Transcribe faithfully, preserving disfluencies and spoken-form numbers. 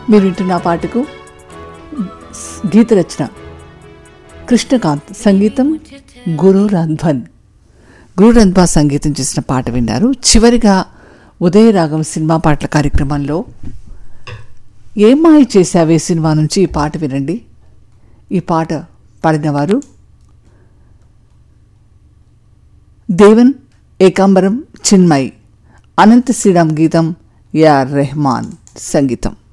మీరు వింటున్న పాటకు గీత రచన కృష్ణకాంత్, సంగీతం గురు రంధ్వన్. గురు రంధ్వా సంగీతం చేసిన పాట విన్నారు. చివరిగా ఉదయరాగం సినిమా పాటల కార్యక్రమంలో ఏం మాయ చేశావే సినిమా నుంచి ఈ పాట వినండి. ఈ పాట పాడినవారు దేవన్, ఏకాంబరం, చిన్మయ్. అనంత శ్రీరామ్ గీతం, ఏఆర్ రెహమాన్ సంగీతం.